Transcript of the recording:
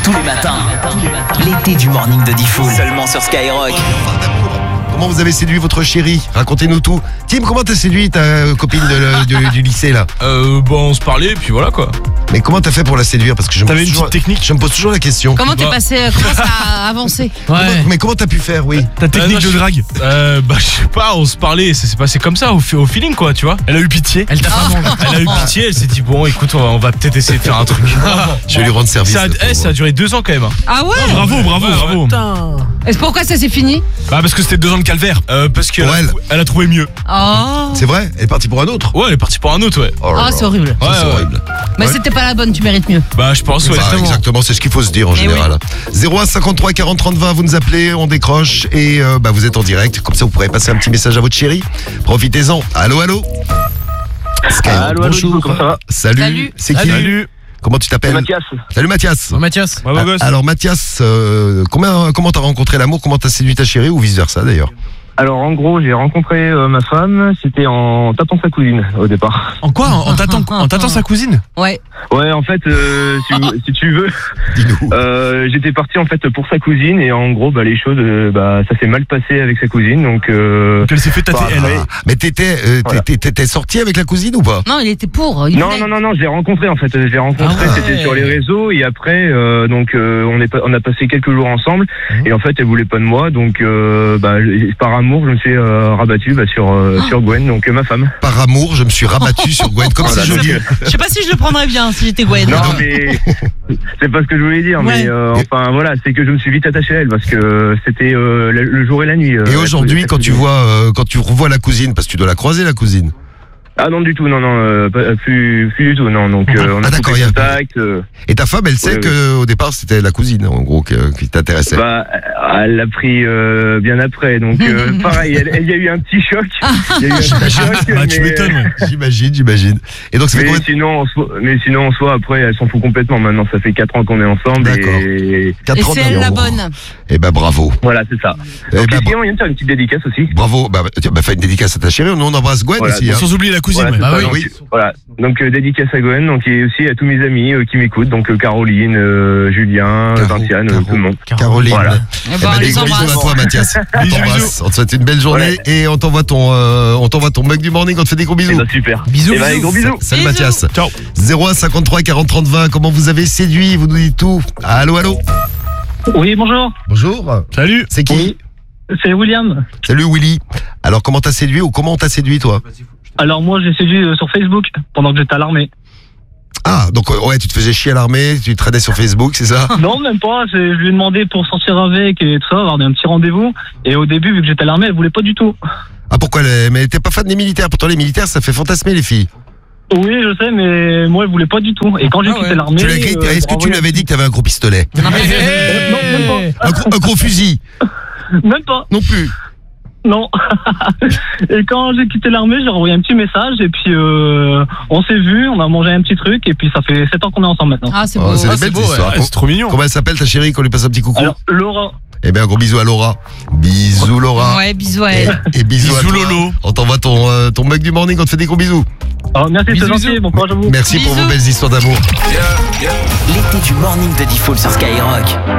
tous les matins. L'été du morning de Diffoul. Seulement sur Skyrock. Comment vous avez séduit votre chérie? Racontez-nous tout. Tim, comment t'as séduit ta copine du lycée là? On se parlait, puis voilà quoi. Mais comment t'as fait pour la séduire? Parce que T'avais une petite technique? Je me pose toujours la question. Comment t'es passé, comment ça a avancé? Mais comment t'as pu faire, oui? Ta technique de drague? Je sais pas, on se parlait, ça s'est passé comme ça, au feeling quoi, tu vois. Elle a eu pitié. Elle t'a pas mangé. Elle a eu pitié, elle s'est dit bon écoute, on va peut-être essayer de faire un truc. Je vais lui rendre service. Ça a duré 2 ans quand même. Ah ouais? Bravo. Et pourquoi ça s'est fini? Parce que c'était 2 ans de calvaire. Parce qu'elle a trouvé mieux. Oh. C'est vrai? Elle est partie pour un autre? Ouais, elle est partie pour un autre, ouais. Oh là là. C'est horrible. C'est horrible. Mais c'était pas la bonne, tu mérites mieux. Je pense, ouais. Exactement, c'est ce qu'il faut se dire en général. 01 53 40 30 20, vous nous appelez, on décroche et vous êtes en direct. Comme ça, vous pourrez passer un petit message à votre chérie. Profitez-en. Allô? Allô, bonjour. comment ça va? Salut. C'est qui? Salut. Comment tu t'appelles? Mathias. Salut Mathias. Mathias. Bravo gosse. Alors Mathias, comment t'as rencontré l'amour? Comment t'as séduit ta chérie ou vice versa d'ailleurs? Alors en gros, j'ai rencontré ma femme, c'était en tapant sa cousine au départ. En quoi? En tâtant sa cousine? Ouais. Ouais, en fait, si tu veux, Dis-nous. j'étais parti en fait pour sa cousine et en gros, les choses, ça s'est mal passé avec sa cousine, donc. Elle s'est fait tâter elle. Mais t'étais sorti avec la cousine ou pas? Non, il était pour. Non, je l'ai rencontré en fait. C'était sur les réseaux et après, on a passé quelques jours ensemble et en fait, elle voulait pas de moi, donc par amour, je me suis rabattu sur Gwen, donc ma femme. Par amour, je me suis rabattu sur Gwen, comme c'est joli. Je sais pas si je le prendrais bien si j'étais Gwen. Non, mais c'est pas ce que je voulais dire, mais c'est que je me suis vite attaché à elle parce que c'était le jour et la nuit. Et aujourd'hui, quand tu revois la cousine, parce que tu dois la croiser la cousine. Ah non du tout, plus du tout, non. Donc on a d'accord, coupé contact. Et ta femme, elle sait qu'au départ c'était la cousine, en gros, qui t'intéressait. Elle l'a pris bien après, donc pareil, il y a eu un petit choc. Tu m'étonnes. J'imagine. Et donc sinon en soi après, elle s'en fout complètement. Maintenant, ça fait 4 ans qu'on est ensemble. D'accord. Et c'est elle la bonne. Eh bravo. Voilà, c'est ça. Donc sinon, il y a une petite dédicace aussi. Bravo. Fais une dédicace à ta chérie. Nous on embrasse Gwen aussi. Sans oublier la cousine. Voilà. Donc dédicace à Gwen, donc et aussi à tous mes amis qui m'écoutent, donc Caroline, Julien, Vinciane, tout le monde. Caroline. Voilà. Des gros bisous à toi, Mathias. On te souhaite une belle journée et on t'envoie ton mug du morning. On te fait des gros bisous. Super. Bisous. Gros bisous. Salut Mathias. Ciao. 01 53 40 30 20. Comment vous avez séduit? Vous nous dites tout. Allô. Oui, bonjour. Bonjour. Salut. C'est qui? Oui. C'est William. Salut Willy. Alors comment t'as séduit ou comment on t'a séduit toi? Alors moi j'ai séduit sur Facebook pendant que j'étais à l'armée. Ah donc tu te faisais chier à l'armée, tu traînais sur Facebook, c'est ça? Non même pas, je lui ai demandé pour sortir avec et tout ça, avoir un petit rendez-vous. Et au début vu que j'étais à l'armée elle voulait pas du tout. Ah pourquoi mais t'es pas fan des militaires? Pourtant les militaires ça fait fantasmer les filles. Oui je sais mais moi elle voulait pas du tout. Et quand j'ai quitté l'armée... Est-ce que tu lui avais dit que t'avais un gros pistolet? Non même pas. Un gros fusil? Même pas. Non plus. Non. Et quand j'ai quitté l'armée, j'ai envoyé un petit message et puis on s'est vu, on a mangé un petit truc et puis ça fait 7 ans qu'on est ensemble maintenant. Ah c'est beau. C'est des belles histoires. C'est trop mignon. Comment elle s'appelle ta chérie, qu'on lui passe un petit coucou? Alors Laura. Eh bien un gros bisou à Laura. Bisous Laura. Ouais, bisous à elle. Et bisous à toi. Lolo. On t'envoie ton mug du morning, on te fait des gros bisous. Merci, c'est gentil, bon courage à vous. Merci pour vos belles histoires d'amour. L'été du morning de Diffoul sur Skyrock.